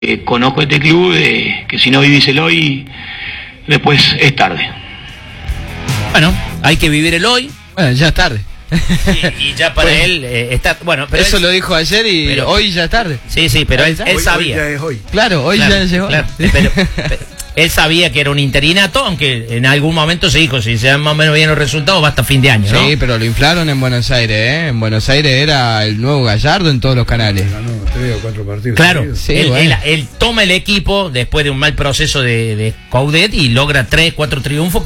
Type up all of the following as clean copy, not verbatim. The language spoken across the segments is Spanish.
Conozco este club, que si no vivís el hoy, después es tarde. Bueno, hay que vivir el hoy. Bueno, ya es tarde. Y ya para él está... Bueno, pero eso lo dijo ayer y hoy ya es tarde. Sí, pero él sabía. Hoy ya es hoy. Claro, hoy ya llegó. Claro, pero él sabía que era un interinato, aunque en algún momento se dijo, si se dan más o menos bien los resultados, va hasta fin de año, ¿no? Sí, pero lo inflaron en Buenos Aires, ¿eh? En Buenos Aires era el nuevo Gallardo en todos los canales. Ganó 3 o 4 partidos. Claro, sí, él toma el equipo después de un mal proceso de Coudet y logra 3, 4 triunfos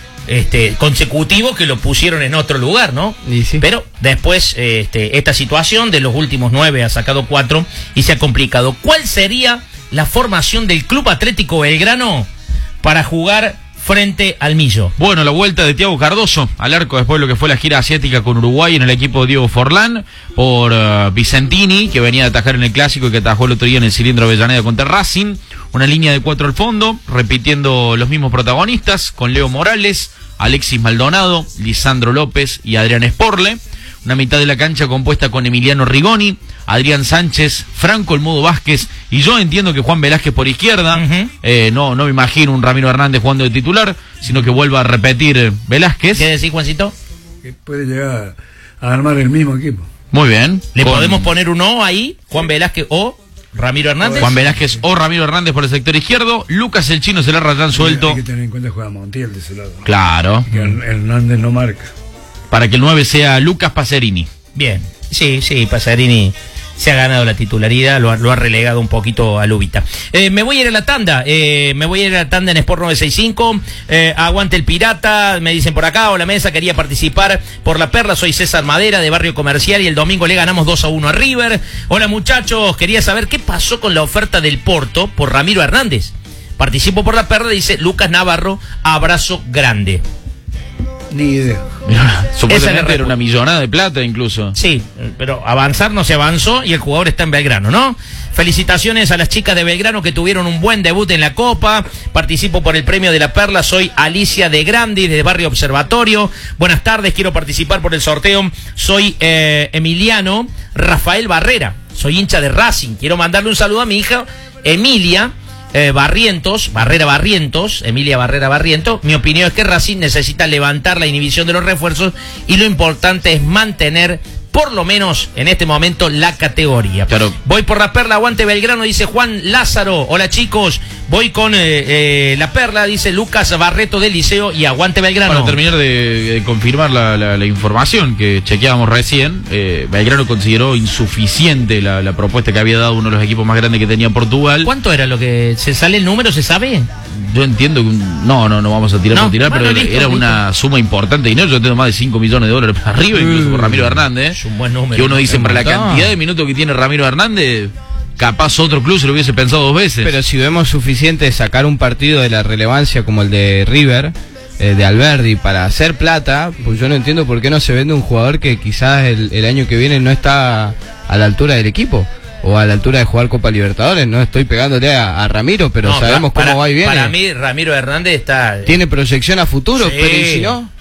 consecutivos que lo pusieron en otro lugar, ¿no? Sí. Pero después esta situación de los últimos 9 ha sacado 4 y se ha complicado. ¿Cuál sería la formación del Club Atlético Belgrano para jugar frente al Millo? Bueno, la vuelta de Thiago Cardoso al arco después de lo que fue la gira asiática con Uruguay en el equipo de Diego Forlán, por Vicentini, que venía de atajar en el Clásico y que atajó el otro día en el cilindro Avellaneda contra Racing. Una línea de 4 al fondo, repitiendo los mismos protagonistas, con Leo Morales, Alexis Maldonado, Lisandro López y Adrián Sporle. Una mitad de la cancha compuesta con Emiliano Rigoni, Adrián Sánchez, Franco El Mudo Vázquez, y yo entiendo que Juan Velázquez por izquierda. No me imagino un Ramiro Hernández jugando de titular, sino que vuelva a repetir Velázquez. ¿Qué decís, Juancito? Que puede llegar a armar el mismo equipo. Muy bien. ¿Le podemos poner un O ahí? Juan Velázquez o Ramiro Hernández. Juan Velázquez o Ramiro Hernández por el sector izquierdo. Lucas el Chino se la ratan suelto. Hay que tener en cuenta que juega Montiel de ese lado, ¿no? Claro. Que Hernández no marca. Para que el 9 sea Lucas Pacerini. Bien, sí, Pacerini se ha ganado la titularidad, lo ha relegado un poquito a Lubita. Me voy a ir a la tanda, en Sport 965, aguante el Pirata, me dicen por acá, hola mesa, quería participar por la Perla, soy César Madera de Barrio Comercial y el domingo le ganamos 2-1 a River. Hola muchachos, quería saber qué pasó con la oferta del Porto por Ramiro Hernández. Participo por la Perla, dice Lucas Navarro, abrazo grande. Ni idea. Supuestamente era una millonada de plata incluso. Sí, pero avanzar no se avanzó y el jugador está en Belgrano, ¿no? Felicitaciones a las chicas de Belgrano que tuvieron un buen debut en la Copa. Participo por el premio de la Perla. Soy Alicia de Grandi, de Barrio Observatorio. Buenas tardes, quiero participar por el sorteo. Soy Emiliano Rafael Barrera. Soy hincha de Racing. Quiero mandarle un saludo a mi hija Emilia Emilia Barrera Barrientos. Mi opinión es que Racing necesita levantar la inhibición de los refuerzos y lo importante es mantener, por lo menos en este momento, la categoría. Claro. Voy por la Perla, aguante Belgrano, dice Juan Lázaro. Hola chicos, voy con la Perla, dice Lucas Barreto del Liceo, y aguante Belgrano. Para terminar de confirmar la información que chequeábamos recién, Belgrano consideró insuficiente la propuesta que había dado uno de los equipos más grandes que tenía Portugal. ¿Cuánto era lo que se sale el número, se sabe? Yo entiendo que no vamos a tirar por tirar, bueno, pero era una suma importante de dinero. Yo tengo más de 5 millones de dólares para arriba, incluso por Ramiro Hernández. Es un buen número. Que uno dice, para la cantidad de minutos que tiene Ramiro Hernández, capaz otro club se lo hubiese pensado 2 veces. Pero si vemos suficiente sacar un partido de la relevancia como el de River, de Alberdi, para hacer plata, pues yo no entiendo por qué no se vende un jugador que quizás el año que viene no está a la altura del equipo, o a la altura de jugar Copa Libertadores. No estoy pegándole a Ramiro, pero no, sabemos cómo va y viene. Para mí Ramiro Hernández tiene proyección a futuro, sí. Pero ¿y si no?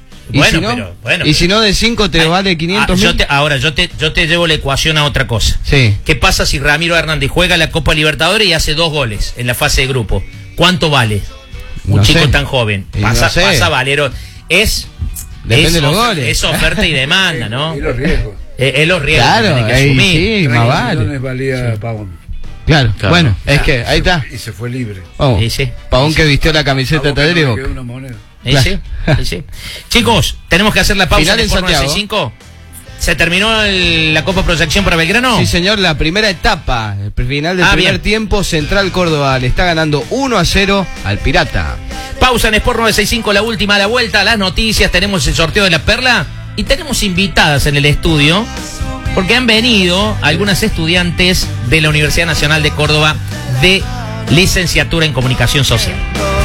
¿Y si no de 5 te vale 500.000? Ahora yo te llevo la ecuación a otra cosa. Sí. ¿Qué pasa si Ramiro Hernández juega la Copa Libertadores y hace 2 goles en la fase de grupo? ¿Cuánto vale un chico tan joven? Pasa valero. Depende de los goles. Es oferta y demanda, ¿no? Y los riesgos. Es los riesgos claro, que tiene que asumir. Sí, más vale. Valía Pavón. Claro, bueno, es que ahí está. Y se fue libre. Vamos. Pavón que vistió la camiseta de Tadeo. Una moneda. Sí. Chicos, tenemos que hacer la pausa Final en Santiago. 965. ¿Se terminó la Copa Proyección para Belgrano? Sí, señor, la primera etapa, el final del primer tiempo, Central Córdoba le está ganando 1-0 al Pirata. Pausa en Sport 965, la última, a la vuelta, las noticias, tenemos el sorteo de la Perla y tenemos invitadas en el estudio porque han venido algunas estudiantes de la Universidad Nacional de Córdoba de licenciatura en Comunicación Social.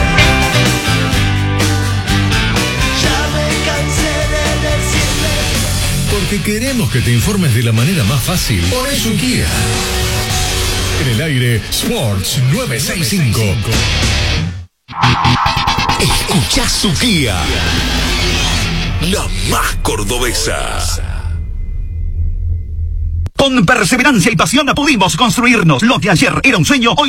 Porque queremos que te informes de la manera más fácil. Poné su guía. En el aire, Sports 965. Escuchá su guía. La más cordobesa. Con perseverancia y pasión pudimos construirnos lo que ayer era un sueño, hoy